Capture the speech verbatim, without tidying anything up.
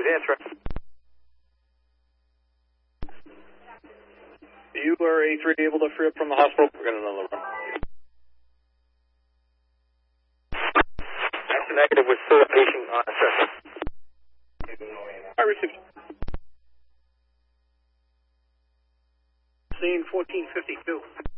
Who's answering? You are A three able to free up from the hospital? We're going to another run. That's a negative with still a patient on assessment. I received. Scene fourteen fifty-two.